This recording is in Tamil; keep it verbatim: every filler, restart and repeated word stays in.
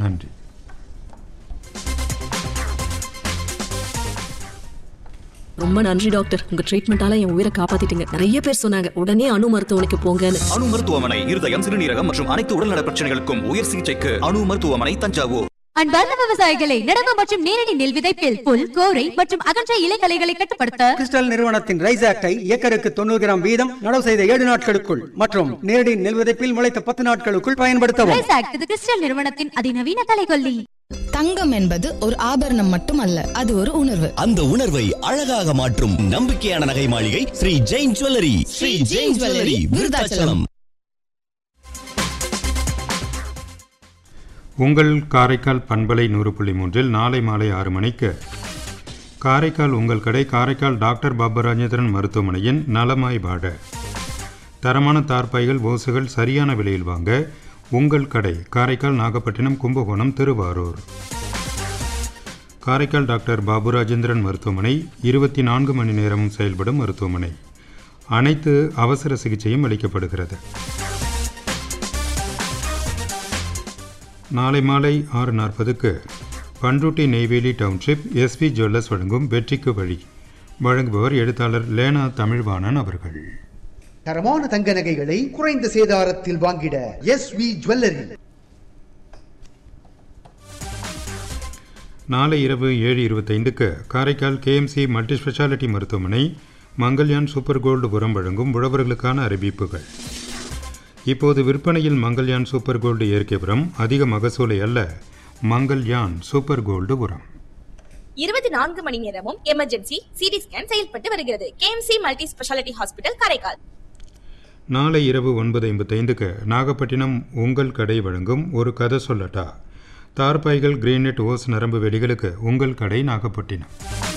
நன்றி. ரொம்ப நன்றி டாக்டர், உங்க ட்ரீட்மெண்டால என் உயிரை காப்பாத்திட்டீங்க. நிறைய பேர் சொன்னாங்க உடனே அணு மருத்துவமனைக்கு போங்கன்னு. அணு மருத்துவமனை இருதயம், சிறுநீரகம் மற்றும் அனைத்து உடல்நல பிரச்சனைகளுக்கும் உயர் சிகிச்சைக்கு அணு மருத்துவமனை, தஞ்சாவூர். அன்பார்ந்த விவசாயிகளை, நடவு மற்றும் நேரடி நெல் விதைப்பில் புல், கோரை மற்றும் அகன்ற இலைகளைகளை கட்டுப்படுத்த கிறிஸ்டல் நிறுவனத்தின் ரைஸ் ஆக்டை ஏக்கருக்கு தொண்ணூறு கிராம் வீதம் நடவு செய்த ஏழு நாட்களுக்குள் மற்றும் நேரடி நெல் விதைப்பில் முளைத்த பத்து நாட்களுக்குள் பயன்படுத்தவும். ரைஸ் ஆக்ட் இது கிறிஸ்டல் நிறுவனத்தின் அதிநவீன கலைகொல்லி. தங்கம் என்பது ஒரு ஆபரணம் மட்டுமல்ல, அது ஒரு உணர்வு. அந்த உணர்வை அழகாக மாற்றும் நம்பிக்கையான நகை மாளிகை ஸ்ரீ ஜெயின் ஜுவல்லரி. ஸ்ரீ ஜெயின் ஜுவல்லரி, விருதாச்சலம். உங்கள் காரைக்கால் பண்பலை நூறு புள்ளி மூன்றில் நாளை மாலை ஆறு மணிக்கு காரைக்கால் உங்கள் கடை காரைக்கால் டாக்டர் பாபு ராஜேந்திரன் மருத்துவமனையின் நலமாய் வாழ. தரமான தார்பாய்கள், ஓசுகள் சரியான விலையில் வாங்க உங்கள் கடை காரைக்கால், நாகப்பட்டினம், கும்பகோணம், திருவாரூர். காரைக்கால் டாக்டர் பாபு ராஜேந்திரன் மருத்துவமனை இருபத்தி நான்கு மணி நேரமும் செயல்படும் மருத்துவமனை. அனைத்து அவசர சிகிச்சையும் அளிக்கப்படுகிறது. நாளை மாலை ஆறு நாற்பதுக்கு Panruti Neyveli township SV jewellers வழங்கும் வெற்றிக்கு வழி. வழங்குபவர் எழுத்தாளர் லேனா தமிழ்வாணன் அவர்கள். தரமான தங்க நகைகளை குறைந்த சேதாரத்தில் வாங்கிட எஸ்வி ஜுவல்லரி. நாளை இரவு ஏழு இருபத்தைந்துக்கு காரைக்கால் கேஎம்சி மல்டி ஸ்பெஷாலிட்டி மருத்துவமனை மங்கல்யான் சூப்பர் கோல்டு உரம் வழங்கும் உழவர்களுக்கான அறிவிப்புகள். இப்போது விற்பனையில் மங்கல்யான் சூப்பர் கோல்டு இயற்கை உரம். அதிக மகசூலை அல்ல, மங்கல்யான் சூப்பர் கோல்டு உரம். இருபத்தி நான்கு மணி நேரமும் எமர்ஜென்சி சிடி ஸ்கேன் செயல்பட்டு வருகிறது. KMC multi speciality hospital, Karaikal. நாளை இரவு ஒன்பது ஐம்பத்தைந்துக்கு நாகப்பட்டினம் உங்கள் கடை வழங்கும் ஒரு கதை சொல்லட்டா. தார்பாய்கள், கிரீனெட், ஓஸ், நரம்பு வெடிகளுக்கு உங்கள் கடை நாகப்பட்டினம்.